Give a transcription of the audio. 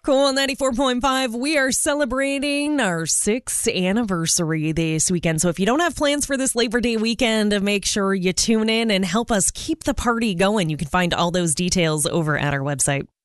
Cool 94.5. We are celebrating our 6th anniversary this weekend. So if you don't have plans for this Labor Day weekend, make sure you tune in and help us keep the party going. You can find all those details over at our website.